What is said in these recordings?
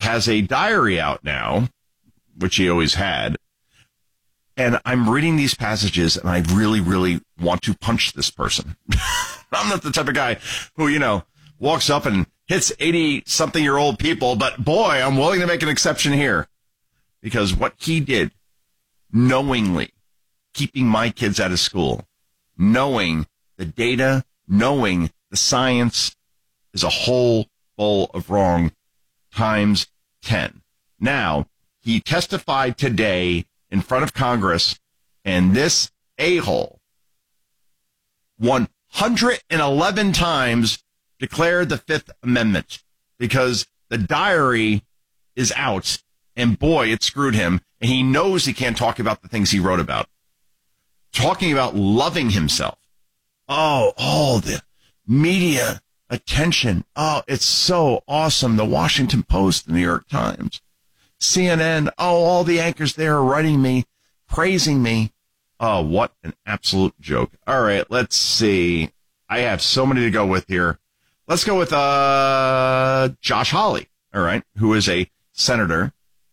has a diary out now, which he always had. And I'm reading these passages, and I really, really want to punch this person. I'm not the type of guy who, walks up and hits 80-something-year-old people, but boy, I'm willing to make an exception here. Because what he did, knowingly keeping my kids out of school, knowing the data, knowing the science, is a whole bowl of wrong times 10. Now, he testified today in front of Congress, and this a-hole 111 times declared the Fifth Amendment because the diary is out, and boy, it screwed him, and he knows he can't talk about the things he wrote about. Talking about loving himself. Oh, all the media attention. Oh, it's so awesome. The Washington Post, the New York Times, CNN. Oh, all the anchors there are writing me, praising me. Oh, what an absolute joke. All right, let's see. I have so many to go with here. Let's go with Josh Hawley, all right, who is a senator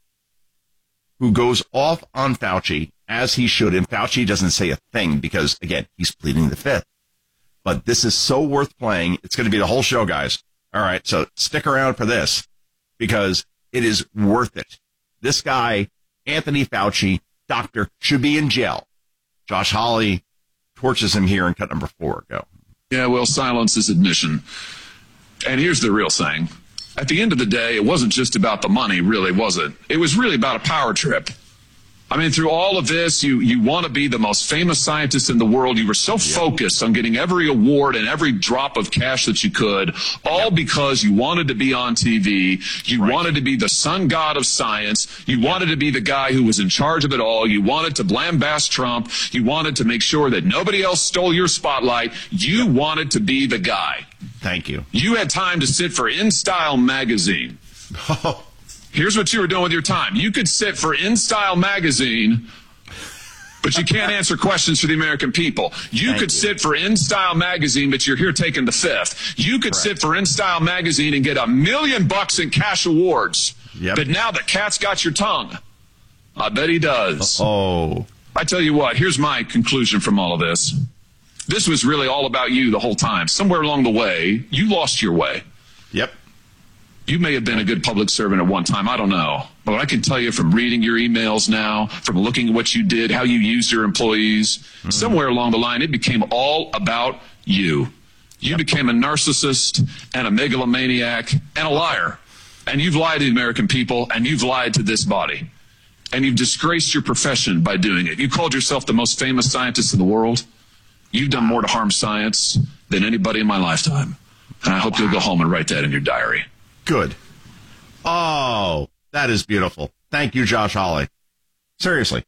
who goes off on Fauci, as he should. And Fauci doesn't say a thing because, again, he's pleading the Fifth. But this is so worth playing. It's going to be the whole show, guys. All right, so stick around for this because it is worth it. This guy, Anthony Fauci, doctor, should be in jail. Josh Hawley torches him here in cut number 4. Go. Yeah, well, silence is admission. And here's the real thing. At the end of the day, it wasn't just about the money, really, was it? It was really about a power trip. I mean, through all of this, you want to be the most famous scientist in the world. You were so focused on getting every award and every drop of cash that you could, all because you wanted to be on TV. You wanted to be the sun god of science. You wanted to be the guy who was in charge of it all. You wanted to lambast Trump. You wanted to make sure that nobody else stole your spotlight. You wanted to be the guy. Thank you. You had time to sit for InStyle magazine. Here's what you were doing with your time. You could sit for InStyle magazine, but you can't answer questions for the American people. You could sit for InStyle magazine, but you're here taking the Fifth. You could sit for InStyle magazine and get $1 million in cash awards. But now the cat's got your tongue. I bet he does. Oh. I tell you what, here's my conclusion from all of this. This was really all about you the whole time. Somewhere along the way, you lost your way. Yep. You may have been a good public servant at one time. I don't know. But I can tell you from reading your emails now, from looking at what you did, how you used your employees, somewhere along the line, it became all about you. You became a narcissist and a megalomaniac and a liar. And you've lied to the American people, and you've lied to this body. And you've disgraced your profession by doing it. You called yourself the most famous scientist in the world. You've done more to harm science than anybody in my lifetime. And I hope you'll go home and write that in your diary. Good. Oh, that is beautiful. Thank you, Josh Hawley. Seriously.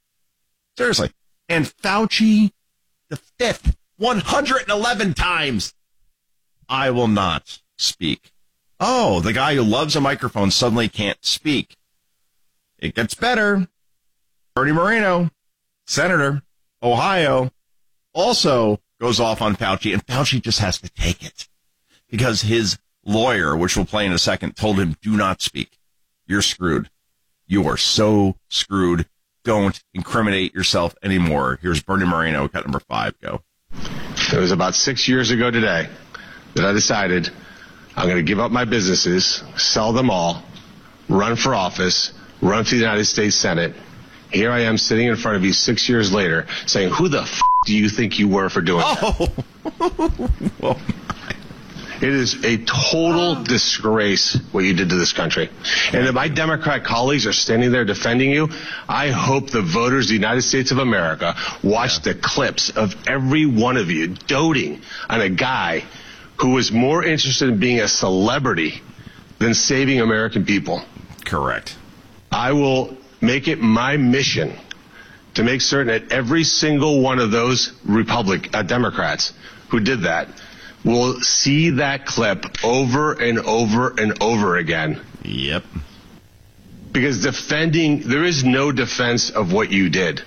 And Fauci, the Fifth, 111 times. I will not speak. Oh, the guy who loves a microphone suddenly can't speak. It gets better. Bernie Moreno, Senator, Ohio, also goes off on Fauci, and Fauci just has to take it because his lawyer, which we'll play in a second, told him, do not speak. You're screwed. You are so screwed. Don't incriminate yourself anymore. Here's Bernie Moreno, cut number 5. Go. It was about 6 years ago today that I decided I'm going to give up my businesses, sell them all, run for office, run for the United States Senate. Here I am sitting in front of you 6 years later saying, who the f*** do you think you were for doing that? Well, it is a total disgrace what you did to this country. And if my Democrat colleagues are standing there defending you, I hope the voters of the United States of America watch the clips of every one of you doting on a guy who is more interested in being a celebrity than saving American people. Correct. I will make it my mission to make certain that every single one of those Democrats who did that will see that clip over and over and over again. Yep. Because there is no defense of what you did.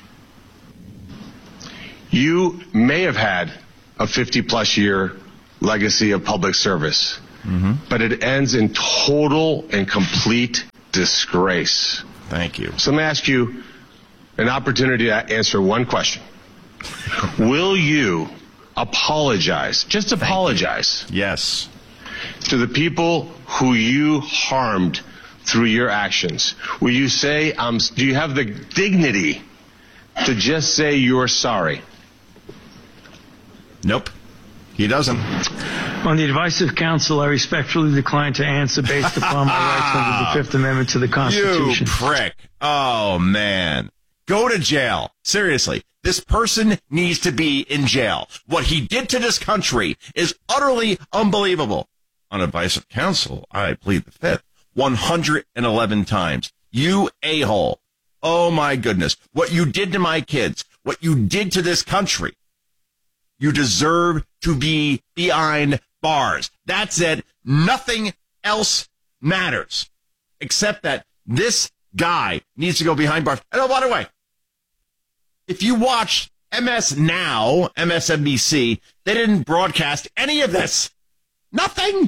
You may have had a 50-plus year legacy of public service, but it ends in total and complete disgrace. Thank you. So let me ask you an opportunity to answer one question. Will you apologize, just apologize, yes, to the people who you harmed through your actions? Will you say, do you have the dignity to just say you're sorry? Nope, he doesn't. On the advice of counsel, I respectfully decline to answer based upon my rights under the Fifth Amendment to the Constitution. You prick. Oh, man. Go to jail. Seriously. This person needs to be in jail. What he did to this country is utterly unbelievable. On advice of counsel, I plead the Fifth 111 times. You a-hole. Oh, my goodness. What you did to my kids, what you did to this country, you deserve to be behind bars. That's it. Nothing else matters except that this guy needs to go behind bars. And oh, by the way, if you watch MS Now, MSNBC, they didn't broadcast any of this. Nothing.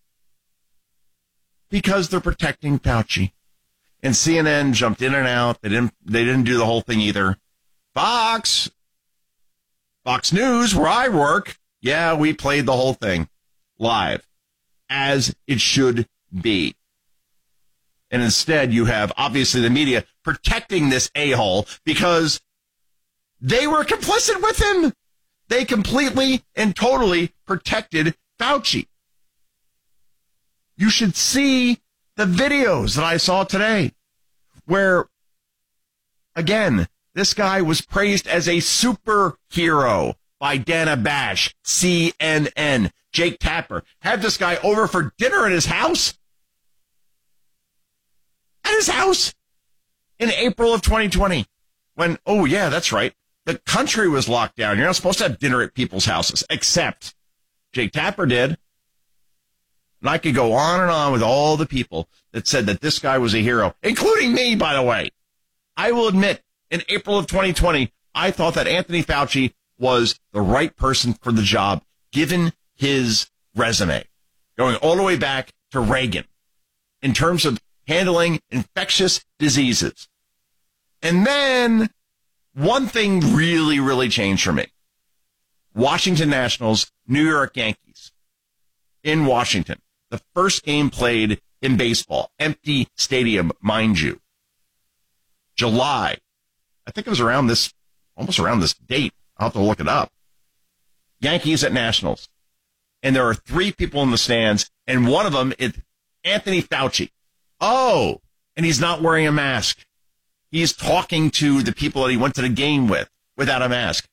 Because they're protecting Fauci. And CNN jumped in and out. They didn't do the whole thing either. Fox News, where I work, yeah, we played the whole thing live, as it should be. And instead, you have, obviously, the media protecting this a-hole because they were complicit with him. They completely and totally protected Fauci. You should see the videos that I saw today where, again, this guy was praised as a superhero by Dana Bash, CNN. Jake Tapper had this guy over for dinner at his house. At his house in April of 2020. When, oh yeah, that's right, the country was locked down. You're not supposed to have dinner at people's houses, except Jake Tapper did. And I could go on and on with all the people that said that this guy was a hero, including me, by the way. I will admit, in April of 2020, I thought that Anthony Fauci was the right person for the job, given his resume, going all the way back to Reagan, in terms of handling infectious diseases. And then one thing really, really changed for me. Washington Nationals, New York Yankees in Washington. The first game played in baseball, empty stadium, mind you. July. I think it was almost around this date. I'll have to look it up. Yankees at Nationals. And there are 3 people in the stands, and one of them is Anthony Fauci. Oh, and he's not wearing a mask. He's talking to the people that he went to the game with without a mask.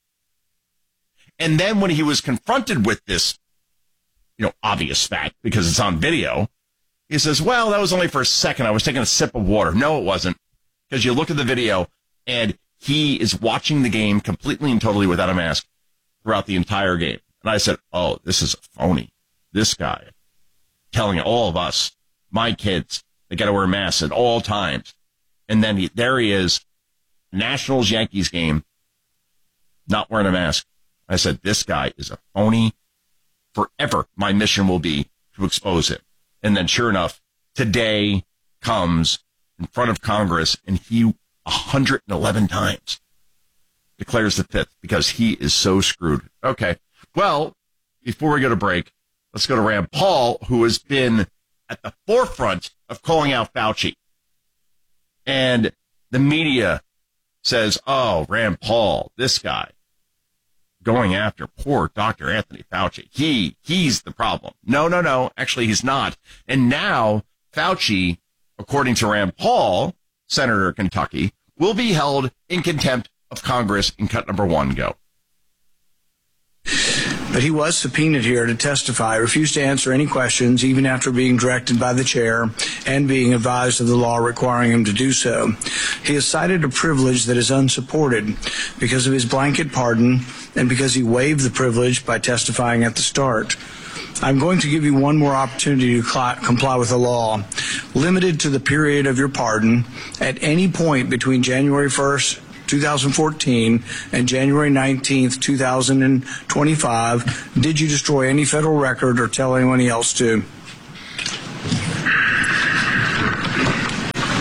And then when he was confronted with this, obvious fact, because it's on video, he says, well, that was only for a second. I was taking a sip of water. No, it wasn't. Because you look at the video, and he is watching the game completely and totally without a mask throughout the entire game. And I said, oh, this is a phony. This guy telling all of us, my kids, they got to wear masks at all times. And then there he is, Nationals-Yankees game, not wearing a mask. I said, this guy is a phony. Forever, my mission will be to expose him. And then sure enough, today comes in front of Congress, and he 111 times declares the Fifth because he is so screwed. Okay. Well, before we go to break, let's go to Rand Paul, who has been at the forefront of calling out Fauci. And the media says, oh, Rand Paul, this guy, going after poor Dr. Anthony Fauci. He's the problem. No. Actually, he's not. And now Fauci, according to Rand Paul, Senator of Kentucky, will be held in contempt of Congress in cut number 1. Go. But he was subpoenaed here to testify, refused to answer any questions, even after being directed by the chair and being advised of the law requiring him to do so. He has cited a privilege that is unsupported because of his blanket pardon and because he waived the privilege by testifying at the start. I'm going to give you one more opportunity to comply with the law, limited to the period of your pardon. At any point between January 1st, 2014 and January 19th, 2025, did you destroy any federal record or tell anyone else to?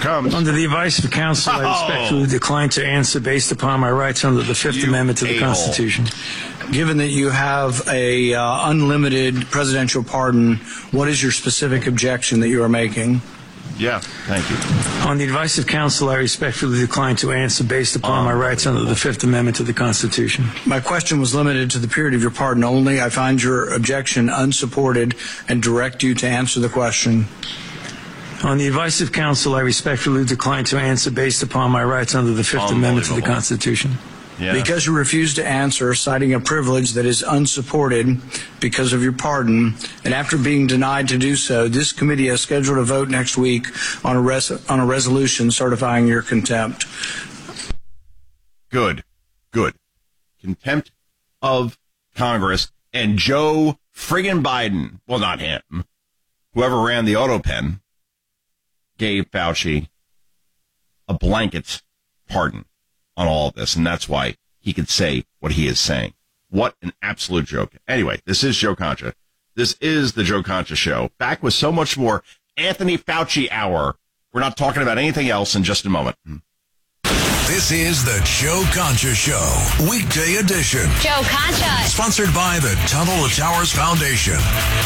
comes. Under the advice of counsel, I respectfully decline to answer based upon my rights under the Fifth Amendment to the Constitution. Given that you have a unlimited presidential pardon, what is your specific objection that you are making? Yeah, thank you. On the advice of counsel, I respectfully decline to answer based upon my rights under the Fifth Amendment to the Constitution. My question was limited to the period of your pardon only. I find your objection unsupported and direct you to answer the question. On the advice of counsel, I respectfully decline to answer based upon my rights under the Fifth Amendment to the Constitution. Yeah. Because you refuse to answer, citing a privilege that is unsupported because of your pardon, and after being denied to do so, this committee has scheduled a vote next week on a resolution certifying your contempt. Good. Contempt of Congress and Joe friggin' Biden. Well, not him. Whoever ran the auto pen gave Fauci a blanket pardon on all of this, and that's why he could say what he is saying. What an absolute joke. Anyway, this is Joe Concha. This is the Joe Concha Show. Back with so much more Anthony Fauci Hour. We're not talking about anything else in just a moment. This is the Joe Concha Show, weekday edition. Joe Concha. Sponsored by the Tunnel to Towers Foundation.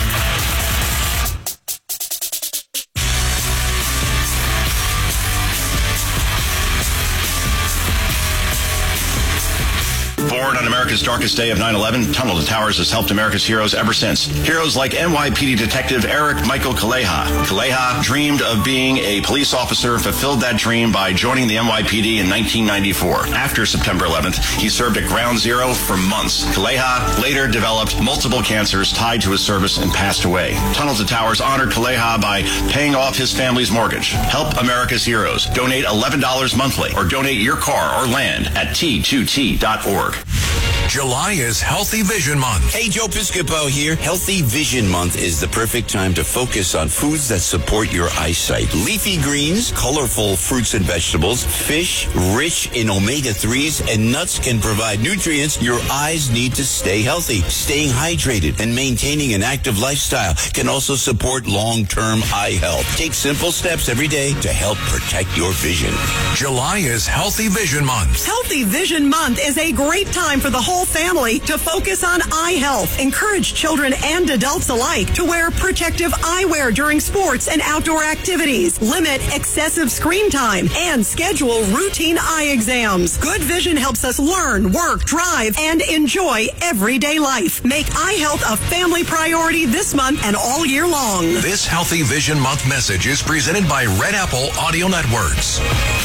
Born on America's darkest day of 9/11, Tunnel to Towers has helped America's heroes ever since. Heroes like NYPD Detective Eric Michael Kaleha. Kaleha dreamed of being a police officer, fulfilled that dream by joining the NYPD in 1994. After September 11th, he served at Ground Zero for months. Kaleha later developed multiple cancers tied to his service and passed away. Tunnel to Towers honored Kaleha by paying off his family's mortgage. Help America's heroes. Donate $11 monthly or donate your car or land at T2T.org. July is Healthy Vision Month. Hey, Joe Piscopo here. Healthy Vision Month is the perfect time to focus on foods that support your eyesight. Leafy greens, colorful fruits and vegetables, fish rich in omega-3s, and nuts can provide nutrients your eyes need to stay healthy. Staying hydrated and maintaining an active lifestyle can also support long-term eye health. Take simple steps every day to help protect your vision. July is Healthy Vision Month. Healthy Vision Month is a great time for the whole family to focus on eye health. Encourage children and adults alike to wear protective eyewear during sports and outdoor activities. Limit excessive screen time and schedule routine eye exams. Good vision helps us learn, work, drive, and enjoy everyday life. Make eye health a family priority this month and all year long. This Healthy Vision Month message is presented by Red Apple Audio Networks.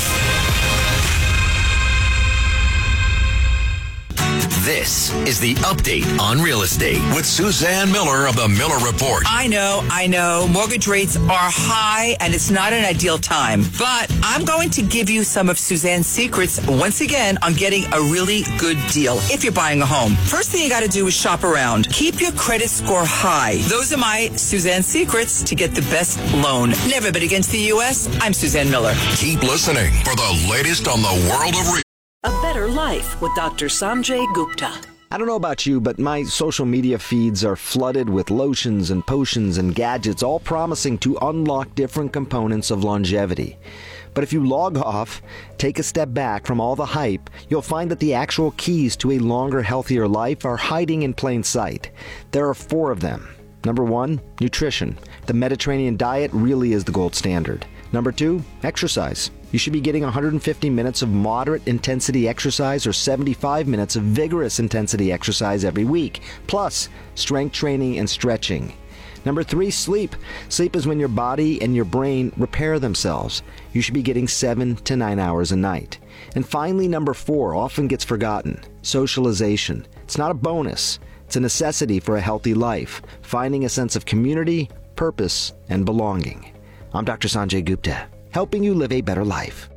This is the update on real estate with Suzanne Miller of the Miller Report. I know. Mortgage rates are high and it's not an ideal time. But I'm going to give you some of Suzanne's secrets once again on getting a really good deal if you're buying a home. First thing you got to do is shop around. Keep your credit score high. Those are my Suzanne secrets to get the best loan. Never bet against the U.S. I'm Suzanne Miller. Keep listening for the latest on the world of real. A Better Life with Dr. Sanjay Gupta. I don't know about you, but my social media feeds are flooded with lotions and potions and gadgets, all promising to unlock different components of longevity. But if you log off, take a step back from all the hype, you'll find that the actual keys to a longer, healthier life are hiding in plain sight. There are 4 of them. Number 1, nutrition. The Mediterranean diet really is the gold standard. Number 2, exercise. You should be getting 150 minutes of moderate intensity exercise or 75 minutes of vigorous intensity exercise every week, plus strength training and stretching. Number 3, sleep. Sleep is when your body and your brain repair themselves. You should be getting 7 to 9 hours a night. And finally, number 4 often gets forgotten. Socialization. It's not a bonus. It's a necessity for a healthy life, finding a sense of community, purpose, and belonging. I'm Dr. Sanjay Gupta, helping you live a better life.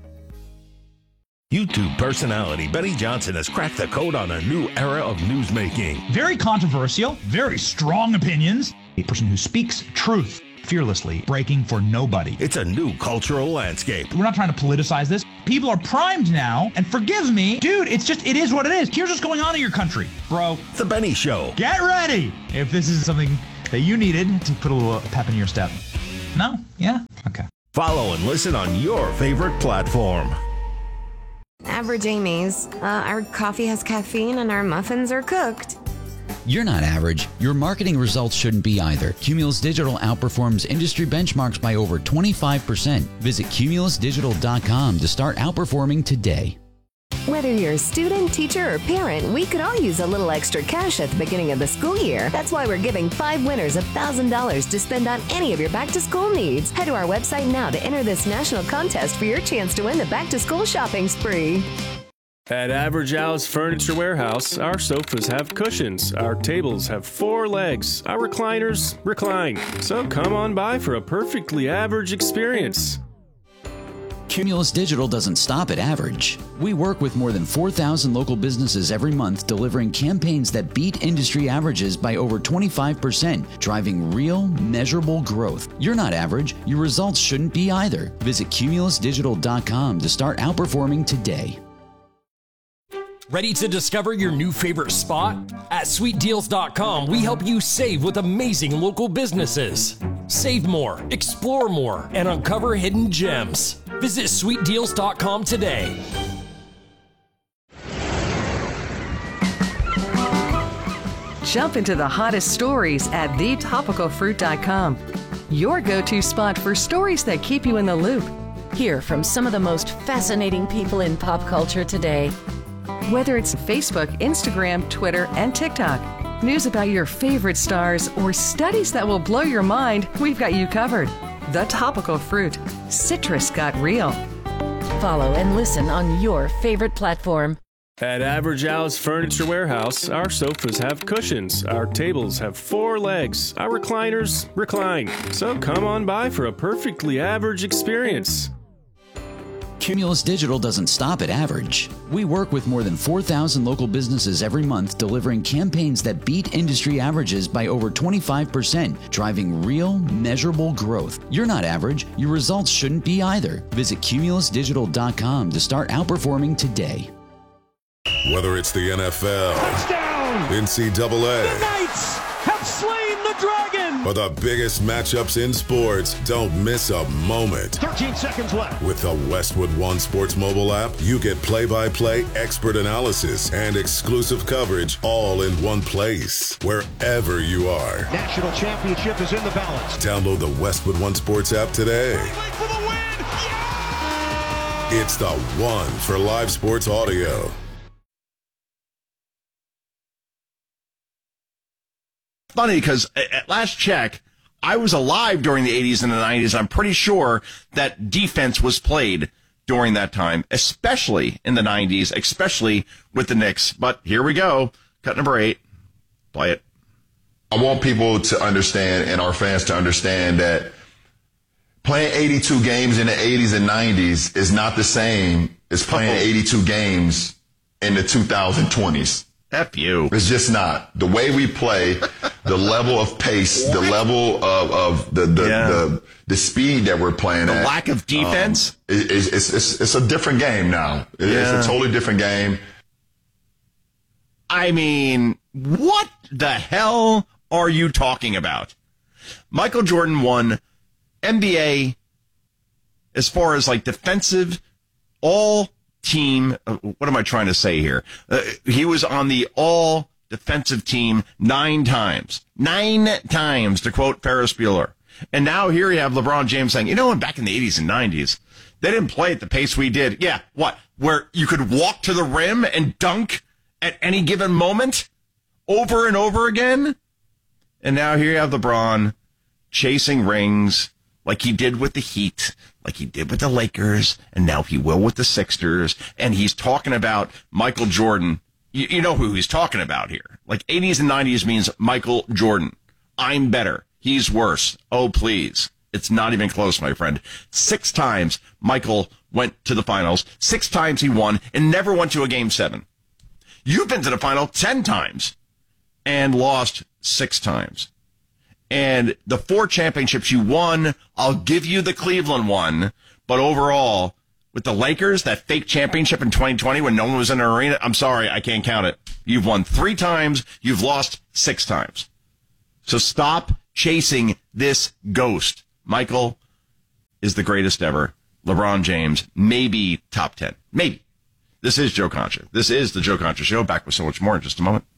YouTube personality Benny Johnson has cracked the code on a new era of newsmaking. Very controversial, very strong opinions. A person who speaks truth fearlessly, breaking for nobody. It's a new cultural landscape. We're not trying to politicize this. People are primed now, and forgive me, dude, it is what it is. Here's what's going on in your country, bro. The Benny Show. Get ready if this is something that you needed to put a little pep in your step. No? Yeah? Okay. Follow and listen on your favorite platform. Average Amy's. Our coffee has caffeine and our muffins are cooked. You're not average. Your marketing results shouldn't be either. Cumulus Digital outperforms industry benchmarks by over 25%. Visit cumulusdigital.com to start outperforming today. Whether you're a student, teacher, or parent, we could all use a little extra cash at the beginning of the school year. That's why we're giving 5 winners $1,000 to spend on any of your back-to-school needs. Head to our website now to enter this national contest for your chance to win the back-to-school shopping spree. At Average Al's Furniture Warehouse, our sofas have cushions, our tables have 4 legs, our recliners recline. So come on by for a perfectly average experience. Cumulus Digital doesn't stop at average. We work with more than 4,000 local businesses every month, delivering campaigns that beat industry averages by over 25%, driving real, measurable growth. You're not average. Your results shouldn't be either. Visit cumulusdigital.com to start outperforming today. Ready to discover your new favorite spot? At sweetdeals.com, we help you save with amazing local businesses. Save more, explore more, and uncover hidden gems. Visit sweetdeals.com today. Jump into the hottest stories at thetopicalfruit.com. Your go-to spot for stories that keep you in the loop. Hear from some of the most fascinating people in pop culture today. Whether it's Facebook, Instagram, Twitter, and TikTok, news about your favorite stars, or studies that will blow your mind, we've got you covered. The Topical Fruit. Citrus got real. Follow and listen on your favorite platform. At Average Al's Furniture Warehouse, our sofas have cushions, our tables have 4 legs, our recliners recline. So come on by for a perfectly average experience. Cumulus Digital doesn't stop at average. We work with more than 4,000 local businesses every month, delivering campaigns that beat industry averages by over 25%, driving real, measurable growth. You're not average. Your results shouldn't be either. Visit cumulusdigital.com to start outperforming today. Whether it's the NFL, touchdown, NCAA, the Knights have slain the dragon, or the biggest matchups in sports, don't miss a moment. 13 seconds left. With the Westwood One Sports mobile app, you get play-by-play expert analysis and exclusive coverage all in one place, wherever you are. National championship is in the balance. Download the Westwood One Sports app today. For the win. Yeah! It's the one for live sports audio. Funny because at last check, I was alive during the 80s and the 90s. I'm pretty sure that defense was played during that time, especially in the 90s, especially with the Knicks. But here we go. Cut number 8. Play it. I want people to understand, and our fans to understand, that playing 82 games in the 80s and 90s is not the same as playing 82 games in the 2020s. F you. It's just not. The way we play, the level of pace, the level of the speed that we're playing at. The lack of defense? It's a different game now. It's a totally different game. I mean, what the hell are you talking about? Michael Jordan won NBA as far as like defensive all team. What am I trying to say here? He was on the all defensive team 9 times. 9 times, to quote Ferris Bueller. And now here you have LeBron James saying, you know, back in the 80s and 90s, they didn't play at the pace we did. Yeah, what? Where you could walk to the rim and dunk at any given moment over and over again? And now here you have LeBron chasing rings like he did with the Heat, like he did with the Lakers, and now he will with the Sixers. And he's talking about Michael Jordan. You know who he's talking about here. Like 80s and 90s means Michael Jordan. I'm better. He's worse. Oh, please. It's not even close, my friend. 6 times Michael went to the finals. 6 times he won and never went to a Game 7. You've been to the final 10 times and lost 6 times. And the 4 championships you won, I'll give you the Cleveland one. But overall, with the Lakers, that fake championship in 2020 when no one was in the arena, I'm sorry, I can't count it. You've won 3 times. You've lost 6 times. So stop chasing this ghost. Michael, is the greatest ever. LeBron James, maybe top 10. Maybe. This is Joe Concha. This is the Joe Concha Show. Back with so much more in just a moment.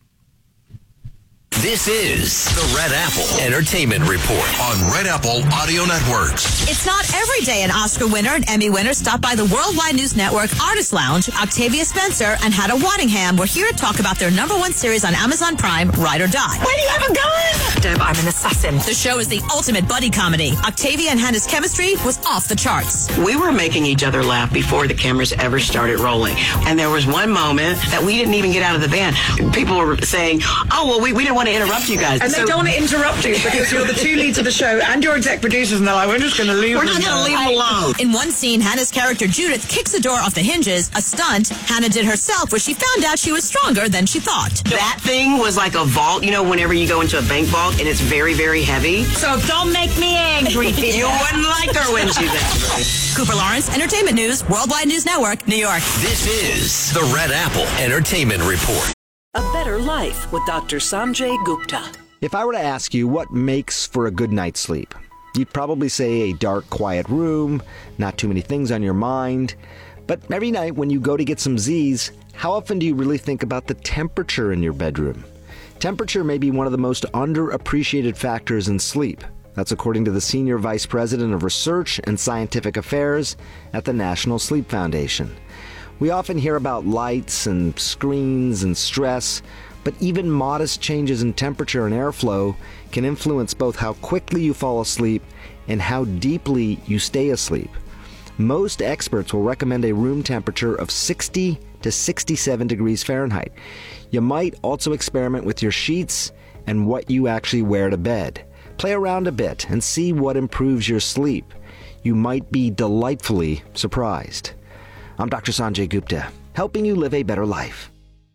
This is the Red Apple Entertainment Report on Red Apple Audio Networks. It's not every day an Oscar winner and Emmy winner stop by the Worldwide News Network Artist Lounge. Octavia Spencer and Hannah Waddingham were here to talk about their #1 series on Amazon Prime, Ride or Die. Where do you have a gun? Deb, I'm an assassin. The show is the ultimate buddy comedy. Octavia and Hannah's chemistry was off the charts. We were making each other laugh before the cameras ever started rolling. And there was one moment that we didn't even get out of the van. People were saying, oh, well, we didn't want to interrupt you guys. And they don't want to interrupt you because you're the two leads of the show and you're exec producers, and they're like, we're just going to leave them alone. In one scene, Hannah's character Judith kicks the door off the hinges, a stunt Hannah did herself where she found out she was stronger than she thought. That thing was like a vault, you know, whenever you go into a bank vault and it's very, very heavy. So don't make me angry. You wouldn't like her when she's angry. Cooper Lawrence, Entertainment News, Worldwide News Network, New York. This is the Red Apple Entertainment Report. A Better Life with Dr. Sanjay Gupta. If I were to ask you what makes for a good night's sleep, you'd probably say a dark, quiet room, not too many things on your mind. But every night when you go to get some Z's, how often do you really think about the temperature in your bedroom? Temperature may be one of the most underappreciated factors in sleep. That's according to the Senior Vice President of Research and Scientific Affairs at the National Sleep Foundation. We often hear about lights and screens and stress, but even modest changes in temperature and airflow can influence both how quickly you fall asleep and how deeply you stay asleep. Most experts will recommend a room temperature of 60 to 67 degrees Fahrenheit. You might also experiment with your sheets and what you actually wear to bed. Play around a bit and see what improves your sleep. You might be delightfully surprised. I'm Dr. Sanjay Gupta, helping you live a better life.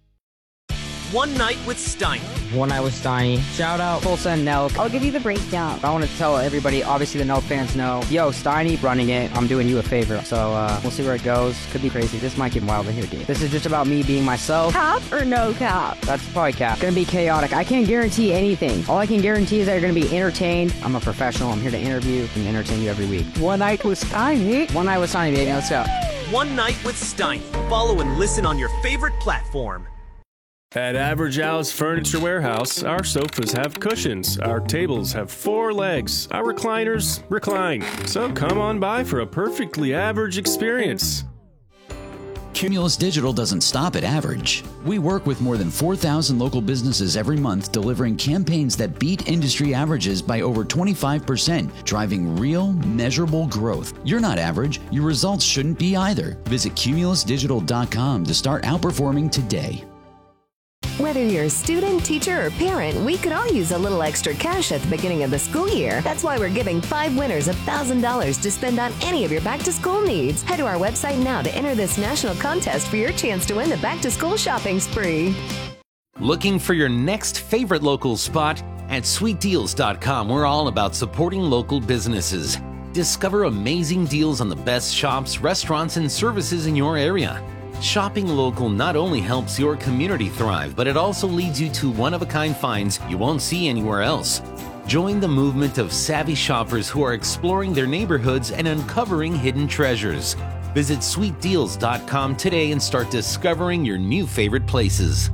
One Night with Steiny. One Night with Steiny. Shout out Full Send Nelk. I'll give you the breakdown. I want to tell everybody, obviously the Nelk fans know, yo, Steiny running it. I'm doing you a favor. So we'll see where it goes. Could be crazy. This might get wild in here, dude. This is just about me being myself. Cap or no cap? That's probably cap. Gonna be chaotic. I can't guarantee anything. All I can guarantee is that you're gonna be entertained. I'm a professional. I'm here to interview and entertain you every week. One Night with Steiny. One Night with Steiny, baby. Let's go. One Night with Steiny. Follow and listen on your favorite platform. At Average Al's Furniture Warehouse, our sofas have cushions, our tables have 4 legs, our recliners recline. So come on by for a perfectly average experience. Cumulus Digital doesn't stop at average. We work with more than 4,000 local businesses every month, delivering campaigns that beat industry averages by over 25%, driving real, measurable growth. You're not average. Your results shouldn't be either. Visit cumulusdigital.com to start outperforming today. Whether you're a student, teacher, or parent, we could all use a little extra cash at the beginning of the school year. That's why we're giving 5 winners $1,000 to spend on any of your back-to-school needs. Head to our website now to enter this national contest for your chance to win the back-to-school shopping spree. Looking for your next favorite local spot? At SweetDeals.com, we're all about supporting local businesses. Discover amazing deals on the best shops, restaurants, and services in your area. Shopping local not only helps your community thrive, but it also leads you to one-of-a-kind finds you won't see anywhere else. Join the movement of savvy shoppers who are exploring their neighborhoods and uncovering hidden treasures. Visit SweetDeals.com today and start discovering your new favorite places.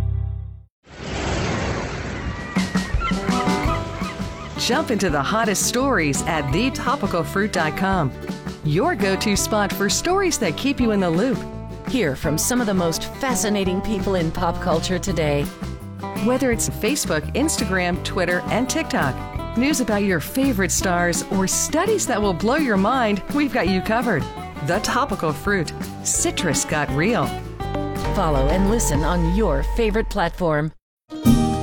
Jump into the hottest stories at thetopicalfruit.com. Your go-to spot for stories that keep you in the loop. Hear from some of the most fascinating people in pop culture today. Whether it's Facebook, Instagram, Twitter, and TikTok, news about your favorite stars, or studies that will blow your mind, we've got you covered. The Topical Fruit. Citrus got real. Follow and listen on your favorite platform.